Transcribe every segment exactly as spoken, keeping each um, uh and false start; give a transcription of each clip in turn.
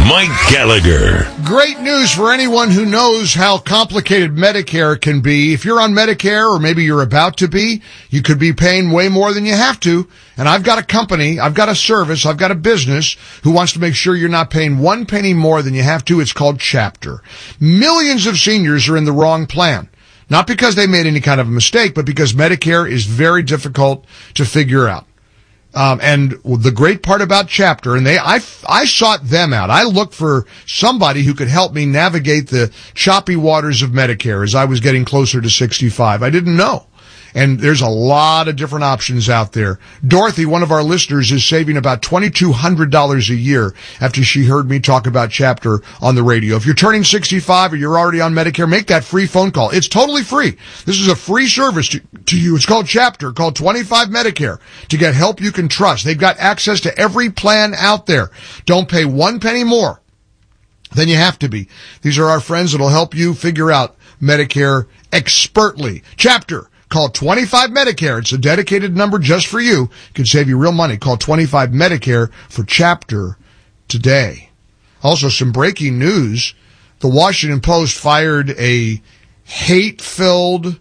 Mike Gallagher. Great news for anyone who knows how complicated Medicare can be. If you're on Medicare, or maybe you're about to be, you could be paying way more than you have to. And I've got a company, I've got a service, I've got a business who wants to make sure you're not paying one penny more than you have to. It's called Chapter. Millions of seniors are in the wrong plan. Not because they made any kind of a mistake, but because Medicare is very difficult to figure out. Um, and the great part about Chapter, and they, I, I sought them out. I looked for somebody who could help me navigate the choppy waters of Medicare as I was getting closer to sixty-five. I didn't know. And there's a lot of different options out there. Dorothy, one of our listeners, is saving about twenty-two hundred dollars a year after she heard me talk about Chapter on the radio. If you're turning sixty-five or you're already on Medicare, make that free phone call. It's totally free. This is a free service to, to you. It's called Chapter, called twenty-five Medicare, to get help you can trust. They've got access to every plan out there. Don't pay one penny more than you have to be. These are our friends that'll help you figure out Medicare expertly. Chapter. Call twenty-five Medicare. It's a dedicated number just for you. It can save you real money. Call twenty-five Medicare for Chapter today. Also, some breaking news. The Washington Post fired a hate-filled,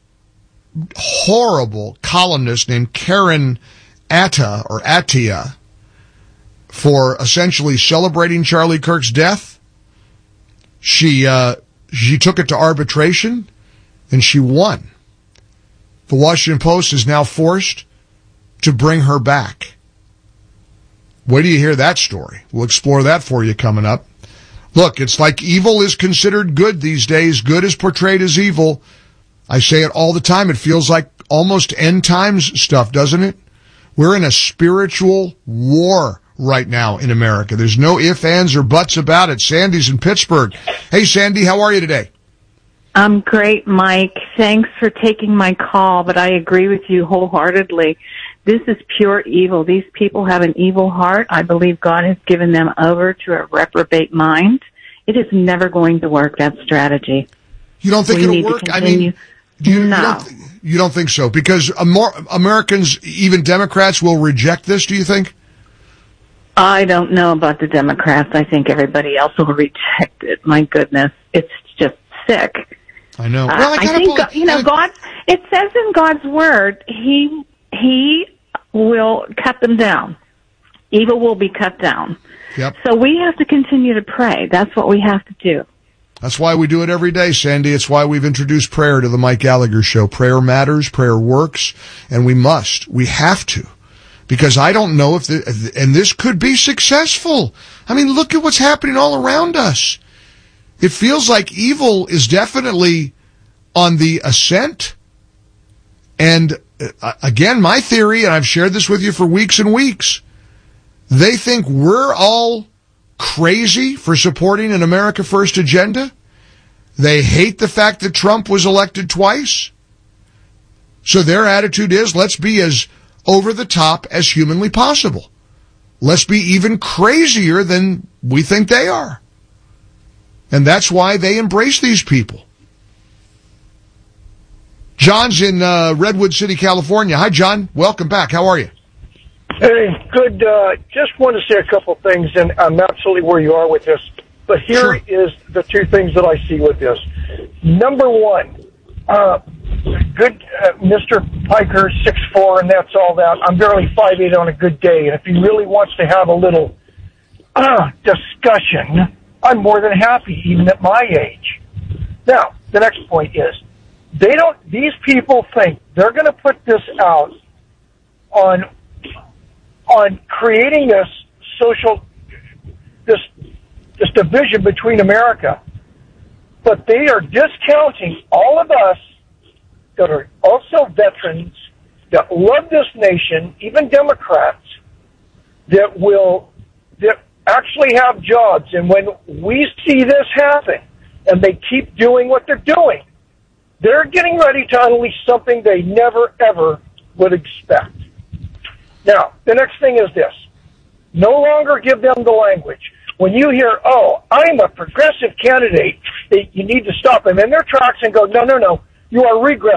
horrible columnist named Karen Atta, or Attia, for essentially celebrating Charlie Kirk's death. She, uh, she took it to arbitration, and she won. The Washington Post is now forced to bring her back. Wait till you hear that story. We'll explore that for you coming up. Look, it's like evil is considered good these days. Good is portrayed as evil. I say it all the time. It feels like almost end times stuff, doesn't it? We're in a spiritual war right now in America. There's no ifs, ands, or buts about it. Sandy's in Pittsburgh. Hey, Sandy, how are you today? I'm great, Mike. Thanks for taking my call, but I agree with you wholeheartedly. This is pure evil. These people have an evil heart. I believe God has given them over to a reprobate mind. It is never going to work, that strategy. You don't think we it'll work? I mean, do you, no. you, don't, you don't think so? Because more Americans, even Democrats, will reject this, do you think? I don't know about the Democrats. I think everybody else will reject it. My goodness. It's just sick. I know. Uh, well, I, I think, believe, you know, I, God, it says in God's word, He, He will cut them down. Evil will be cut down. Yep. So we have to continue to pray. That's what we have to do. That's why we do it every day, Sandy. It's why we've introduced prayer to the Mike Gallagher Show. Prayer matters, prayer works, and we must. We have to. Because I don't know if, the, and this could be successful. I mean, look at what's happening all around us. It feels like evil is definitely on the ascent. And uh, again, my theory, and I've shared this with you for weeks and weeks, they think we're all crazy for supporting an America First agenda. They hate the fact that Trump was elected twice. So their attitude is, let's be as over the top as humanly possible. Let's be even crazier than we think they are. And that's why they embrace these people. John's in uh, Redwood City, California. Hi, John. Welcome back. How are you? Hey, good. Uh, just want to say a couple things, and I'm absolutely where you are with this. But here Sure. is the two things that I see with this. Number one, uh, good uh, Mister Piker, six foot four, and that's all that. I'm barely five eight on a good day, and if he really wants to have a little uh, discussion, I'm more than happy, even at my age. Now, the next point is, they don't, these people think they're going to put this out on, on creating this social, this, this division between America. But they are discounting all of us that are also veterans, that love this nation, even Democrats, that will, that actually have jobs. And when we see this happen, and they keep doing what they're doing, they're getting ready to unleash something they never, ever would expect. Now, the next thing is this. No longer give them the language. When you hear, oh, I'm a progressive candidate, you need to stop them in their tracks and go, no, no, no, you are regressive.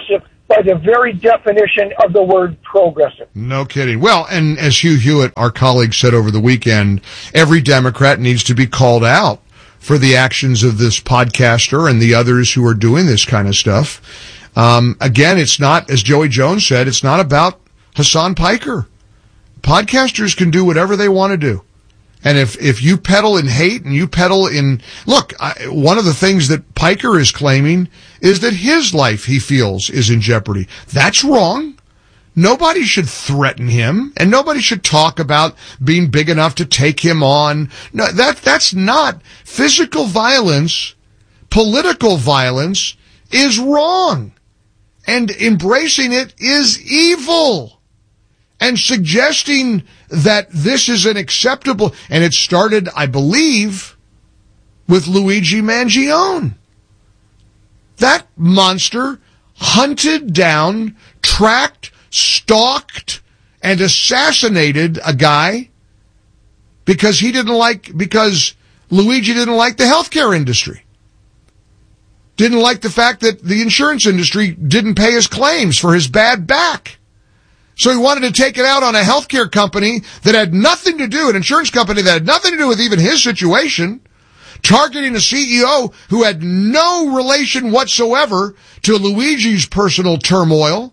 by the very definition of the word progressive. No kidding. Well, and as Hugh Hewitt, our colleague, said over the weekend, every Democrat needs to be called out for the actions of this podcaster and the others who are doing this kind of stuff. Um, again, it's not, as Joey Jones said, it's not about Hassan Piker. Podcasters can do whatever they want to do. And if, if you peddle in hate and you peddle in, look, I, one of the things that Piker is claiming is that his life, he feels, is in jeopardy. That's wrong. Nobody should threaten him, and nobody should talk about being big enough to take him on. No, that, that's not. Physical violence, political violence is wrong. And embracing it is evil. And suggesting that this is an acceptable, and it started, I believe, with Luigi Mangione. That monster hunted down, tracked, stalked, and assassinated a guy because he didn't like, because Luigi didn't like the healthcare industry. Didn't like the fact that the insurance industry didn't pay his claims for his bad back. So he wanted to take it out on a healthcare company that had nothing to do, an insurance company that had nothing to do with even his situation, targeting a C E O who had no relation whatsoever to Luigi's personal turmoil,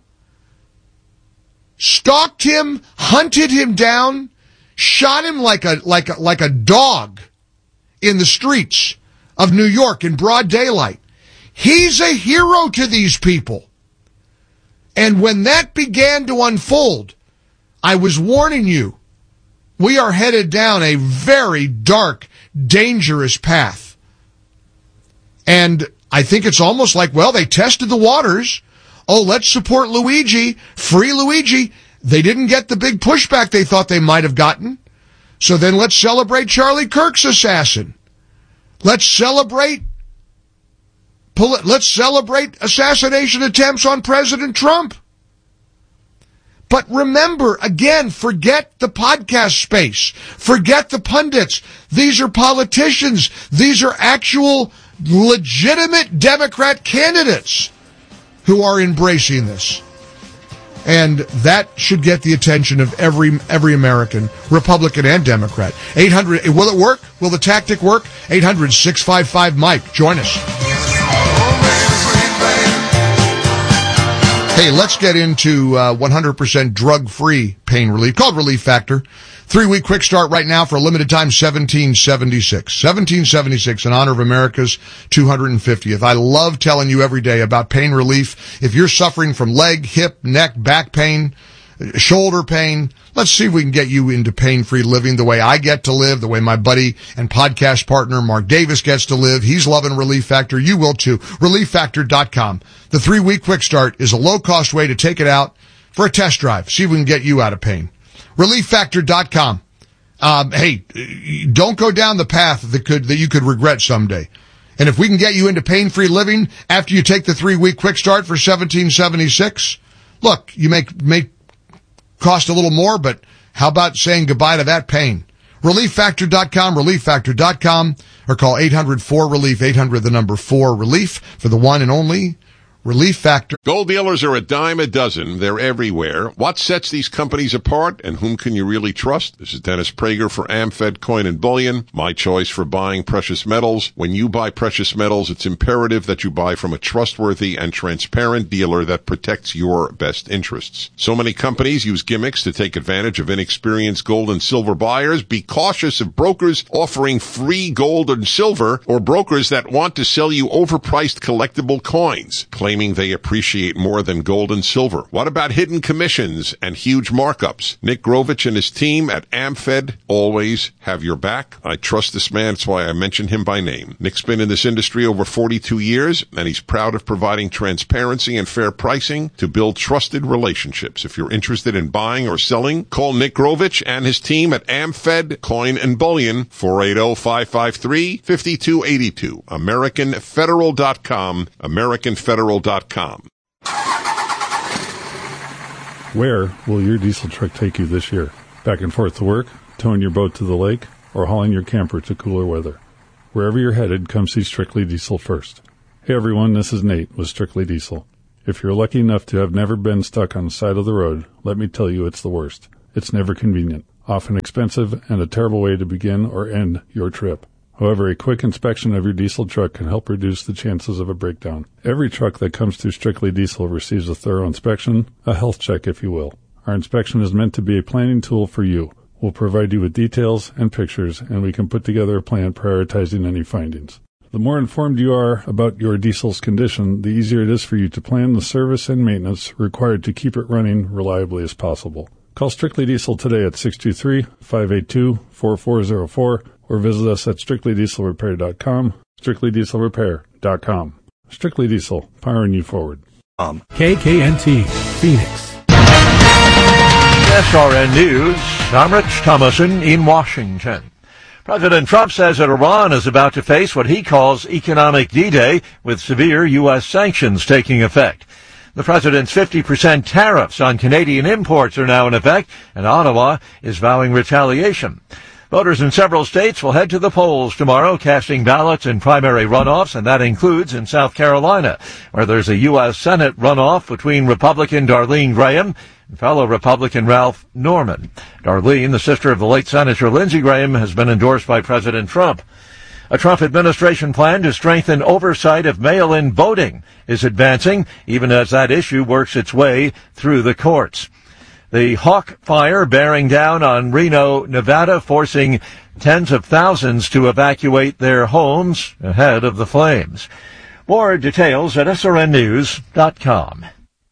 stalked him, hunted him down, shot him like a, like a, like a dog in the streets of New York in broad daylight. He's a hero to these people. And when that began to unfold, I was warning you, we are headed down a very dark, dangerous path. And I think it's almost like, well, they tested the waters. Oh, let's support Luigi, free Luigi. They didn't get the big pushback they thought they might have gotten. So then let's celebrate Charlie Kirk's assassin. Let's celebrate Let's celebrate assassination attempts on President Trump. But remember, again, forget the podcast space. Forget the pundits. These are politicians. These are actual legitimate Democrat candidates who are embracing this. And that should get the attention of every every American, Republican and Democrat. eight hundred, will it work? Will the tactic work? eight hundred, six five five, Mike. Join us. Hey, let's get into uh, one hundred percent drug-free pain relief, called Relief Factor. Three-week quick start right now for a limited time, seventeen seventy-six. seventeen seventy-six in honor of America's two hundred fiftieth. I love telling you every day about pain relief. If you're suffering from leg, hip, neck, back pain, shoulder pain, let's see if we can get you into pain-free living the way I get to live, the way my buddy and podcast partner Mark Davis gets to live. He's loving Relief Factor. You will too. relief factor dot com. The three-week quick start is a low-cost way to take it out for a test drive. See if we can get you out of pain. relief factor dot com. Um, hey, don't go down the path that could, that you could regret someday. And if we can get you into pain-free living after you take the three-week quick start for seventeen seventy-six, look, you may, may cost a little more, but how about saying goodbye to that pain? relief factor dot com, relief factor dot com, or call eight hundred four relief, eight hundred the number four relief for the one and only Relief Factor. Gold dealers are a dime a dozen. They're everywhere. What sets these companies apart, and whom can you really trust? This is Dennis Prager for AmFed Coin and Bullion, my choice for buying precious metals. When you buy precious metals, it's imperative that you buy from a trustworthy and transparent dealer that protects your best interests. So many companies use gimmicks to take advantage of inexperienced gold and silver buyers. Be cautious of brokers offering free gold and silver, or brokers that want to sell you overpriced collectible coins, claiming they appreciate more than gold and silver. What about hidden commissions and huge markups? Nick Grovich and his team at AmFed always have your back. I trust this man. That's why I mention him by name. Nick's been in this industry over forty-two years, and he's proud of providing transparency and fair pricing to build trusted relationships. If you're interested in buying or selling, call Nick Grovich and his team at AmFed Coin and Bullion, four eight zero, five five three, five two eight two. American Federal dot com. American Federal dot com. Where will your diesel truck take you this year? Back and forth to work, towing your boat to the lake, or hauling your camper to cooler weather? Wherever you're headed, come see Strictly Diesel first. Hey everyone, this is Nate with Strictly Diesel. If you're lucky enough to have never been stuck on the side of the road, let me tell you it's the worst. It's never convenient, often expensive, and a terrible way to begin or end your trip. However, a quick inspection of your diesel truck can help reduce the chances of a breakdown. Every truck that comes through Strictly Diesel receives a thorough inspection, a health check if you will. Our inspection is meant to be a planning tool for you. We'll provide you with details and pictures, and we can put together a plan prioritizing any findings. The more informed you are about your diesel's condition, the easier it is for you to plan the service and maintenance required to keep it running reliably as possible. Call Strictly Diesel today at six two three, five eight two, four four zero four or visit us at strictly diesel repair dot com, strictly diesel repair dot com. Strictly Diesel, powering you forward. Um, K K N T, Phoenix. S R N News, I'm Rich Thomason in Washington. President Trump says that Iran is about to face what he calls economic D-Day, with severe U S sanctions taking effect. The president's fifty percent tariffs on Canadian imports are now in effect, and Ottawa is vowing retaliation. Voters in several states will head to the polls tomorrow, casting ballots in primary runoffs, and that includes in South Carolina, where there's a U S Senate runoff between Republican Darlene Graham and fellow Republican Ralph Norman. Darlene, the sister of the late Senator Lindsey Graham, has been endorsed by President Trump. A Trump administration plan to strengthen oversight of mail-in voting is advancing, even as that issue works its way through the courts. The Hawk fire bearing down on Reno, Nevada, forcing tens of thousands to evacuate their homes ahead of the flames. More details at S R N news dot com.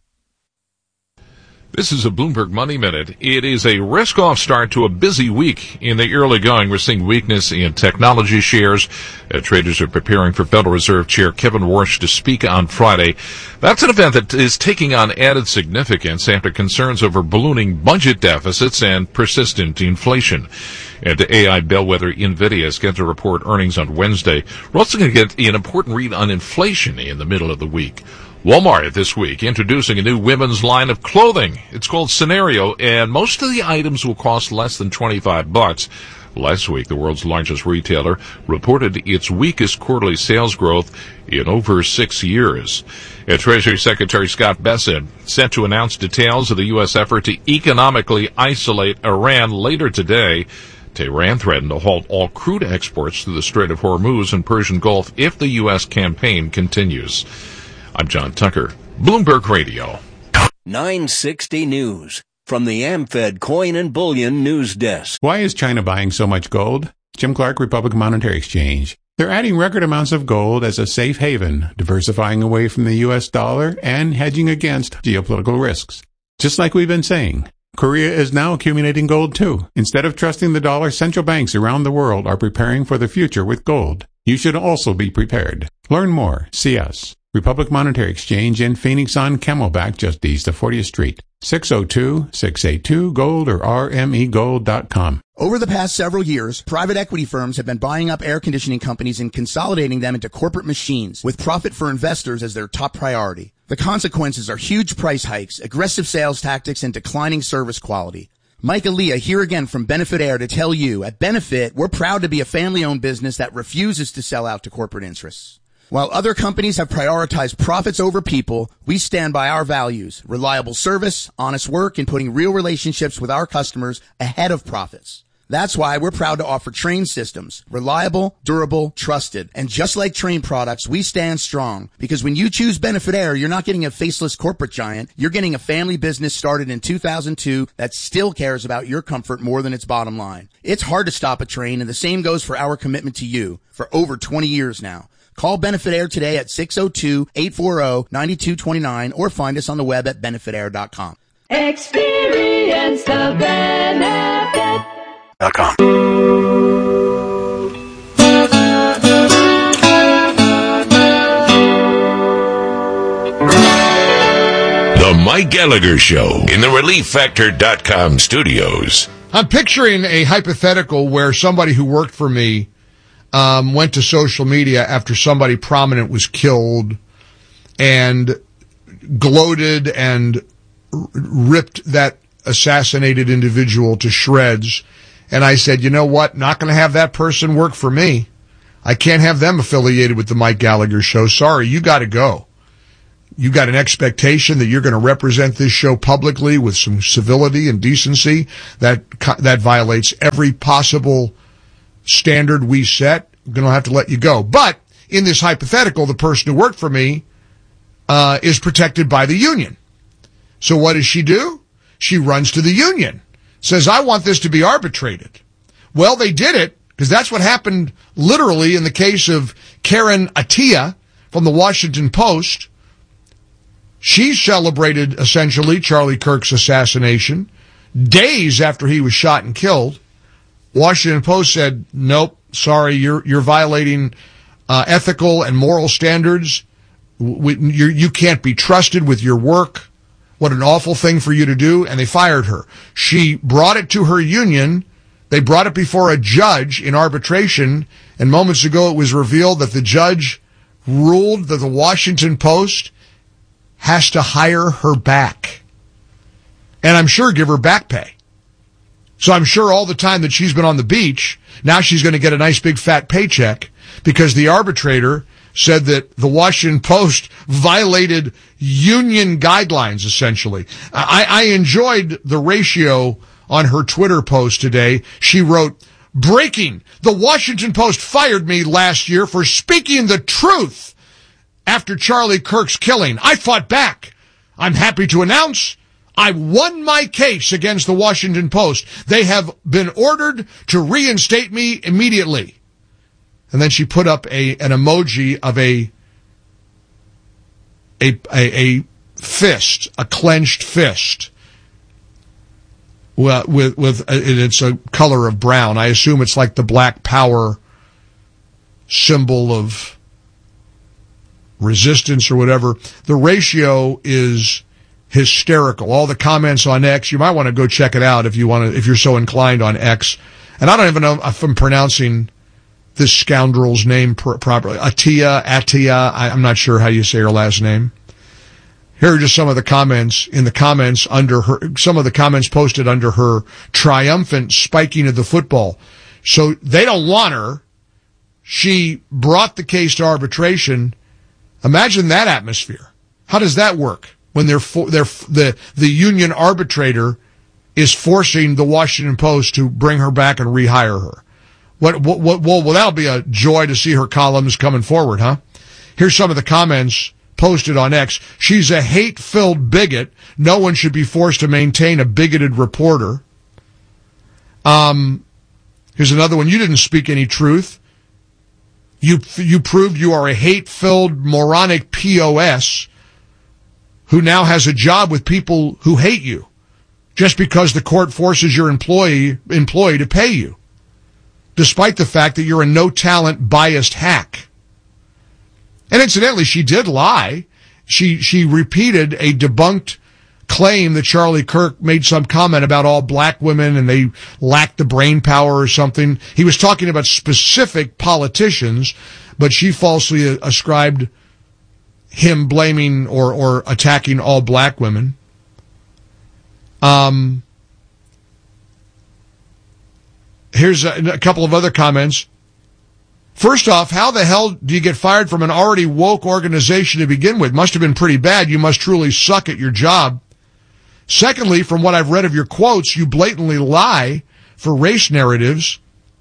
This is a Bloomberg Money Minute. It is a risk-off start to a busy week. In the early going, we're seeing weakness in technology shares. Uh, traders are preparing for Federal Reserve Chair Kevin Warsh to speak on Friday. That's an event that is taking on added significance after concerns over ballooning budget deficits and persistent inflation. And A I bellwether NVIDIA is going to report earnings on Wednesday. We're also going to get an important read on inflation in the middle of the week. Walmart this week introducing a new women's line of clothing. It's called Scenario, and most of the items will cost less than twenty-five bucks. Last week, the world's largest retailer reported its weakest quarterly sales growth in over six years. And Treasury Secretary Scott Bessent set to announce details of the U S effort to economically isolate Iran later today. Tehran threatened to halt all crude exports through the Strait of Hormuz and Persian Gulf if the U S campaign continues. I'm John Tucker, Bloomberg Radio. nine sixty News, from the AmFed Coin and Bullion News Desk. Why is China buying so much gold? Jim Clark, Republic Monetary Exchange. They're adding record amounts of gold as a safe haven, diversifying away from the U S dollar and hedging against geopolitical risks. Just like we've been saying, Korea is now accumulating gold too. Instead of trusting the dollar, central banks around the world are preparing for the future with gold. You should also be prepared. Learn more. See us. Republic Monetary Exchange in Phoenix on Camelback, just east of fortieth Street. six oh two, six eight two, gold or r m e gold dot com. Over the past several years, private equity firms have been buying up air conditioning companies and consolidating them into corporate machines, with profit for investors as their top priority. The consequences are huge price hikes, aggressive sales tactics, and declining service quality. Mike Aaliyah here again from Benefit Air to tell you, at Benefit, we're proud to be a family-owned business that refuses to sell out to corporate interests. While other companies have prioritized profits over people, we stand by our values: reliable service, honest work, and putting real relationships with our customers ahead of profits. That's why we're proud to offer Trane systems. Reliable, durable, trusted. And just like Trane products, we stand strong. Because when you choose Benefit Air, you're not getting a faceless corporate giant. You're getting a family business started in two thousand two that still cares about your comfort more than its bottom line. It's hard to stop a Trane, and the same goes for our commitment to you for over twenty years now. Call Benefit Air today at six oh two, eight four zero, nine two two nine or find us on the web at benefit air dot com. Experience the benefit. Dot com. The Mike Gallagher Show in the relief factor dot com studios. I'm picturing a hypothetical where somebody who worked for me Um, went to social media after somebody prominent was killed and gloated and r- ripped that assassinated individual to shreds. And I said, you know what? Not going to have that person work for me. I can't have them affiliated with the Mike Gallagher Show. Sorry, you got to go. You got an expectation that you're going to represent this show publicly with some civility and decency. That that violates every possible standard we set. I'm going to have to let you go. But in this hypothetical, the person who worked for me uh, is protected by the union. So what does she do? She runs to the union, says, I want this to be arbitrated. Well, they did it, because that's what happened literally in the case of Karen Attiah from the Washington Post. She celebrated, essentially, Charlie Kirk's assassination days after he was shot and killed. Washington Post said, nope, sorry, you're you're violating uh, ethical and moral standards. We, you're, you can't be trusted with your work. What an awful thing for you to do. And they fired her. She brought it to her union. They brought it before a judge in arbitration. And moments ago it was revealed that the judge ruled that the Washington Post has to hire her back. And I'm sure give her back pay. So I'm sure all the time that she's been on the beach, now she's going to get a nice big fat paycheck because the arbitrator said that the Washington Post violated union guidelines, essentially. I, I enjoyed the ratio on her Twitter post today. She wrote, breaking, the Washington Post fired me last year for speaking the truth after Charlie Kirk's killing. I fought back. I'm happy to announce I won my case against the Washington Post. They have been ordered to reinstate me immediately. And then she put up a an emoji of a a a, a fist, a clenched fist. Well, with with it's a color of brown. I assume it's like the Black Power symbol of resistance or whatever. The ratio is hysterical. All the comments on X, you might want to go check it out if you want to, if you're so inclined on X. And I don't even know if I'm pronouncing this scoundrel's name pr- properly. Attiah, Attiah, I, I'm not sure how you say her last name. Here are just some of the comments in the comments under her, some of the comments posted under her triumphant spiking of the football. So they don't want her. She brought the case to arbitration. Imagine that atmosphere. How does that work when they're, for, they're the the union arbitrator is forcing the Washington Post to bring her back and rehire her? What, what, what, well, well, that'll be a joy to see her columns coming forward, huh? Here's some of the comments posted on X. She's a hate-filled bigot. No one should be forced to maintain a bigoted reporter. Um, here's another one. You didn't speak any truth. You, you proved you are a hate-filled, moronic P O S who now has a job with people who hate you just because the court forces your employee, employee to pay you, despite the fact that you're a no-talent, biased hack. And incidentally, she did lie. She she repeated a debunked claim that Charlie Kirk made some comment about all black women and they lacked the brain power or something. He was talking about specific politicians, but she falsely ascribed him blaming or, or attacking all black women. Um... Here's a, a couple of other comments. First off, how the hell do you get fired from an already woke organization to begin with? Must have been pretty bad. You must truly suck at your job. Secondly, from what I've read of your quotes, you blatantly lie for race narratives.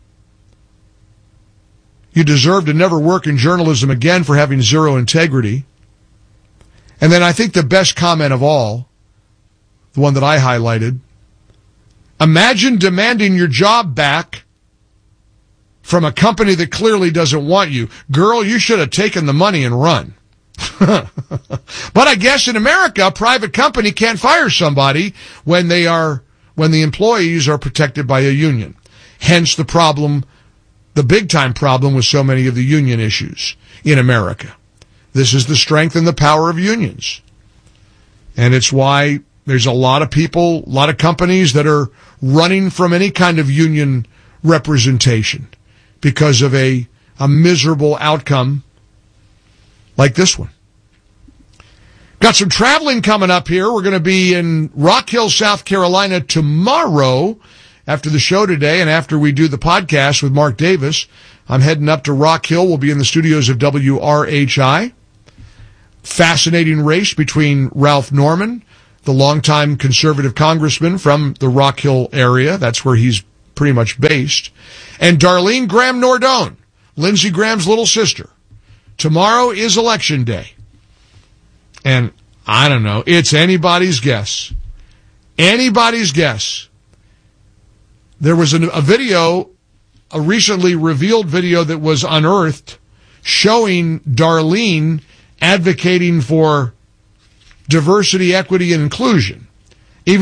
You deserve to never work in journalism again for having zero integrity. And then I think the best comment of all, the one that I highlighted, imagine demanding your job back from a company that clearly doesn't want you. Girl, you should have taken the money and run. But I guess in America, a private company can't fire somebody when they are, when the employees are protected by a union. Hence the problem, the big time problem with so many of the union issues in America. This is the strength and the power of unions. And it's why there's a lot of people, a lot of companies that are running from any kind of union representation because of a, a miserable outcome like this one. Got some traveling coming up here. We're going to be in Rock Hill, South Carolina tomorrow after the show today and after we do the podcast with Mark Davis. I'm heading up to Rock Hill. We'll be in the studios of W R H I. fascinating race between Ralph Norman, the longtime conservative congressman from the Rock Hill area. That's where he's pretty much based. And Darlene Graham Nordone, Lindsey Graham's little sister. Tomorrow is election day. And I don't know. It's anybody's guess. Anybody's guess. There was a, a video, a recently revealed video that was unearthed showing Darlene advocating for diversity, equity, and inclusion.